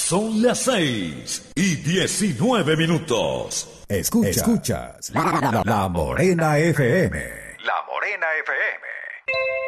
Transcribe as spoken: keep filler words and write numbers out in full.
Son las seis y diecinueve minutos. Escuchas, Escuchas la, la, la Morena F M. La Morena F M.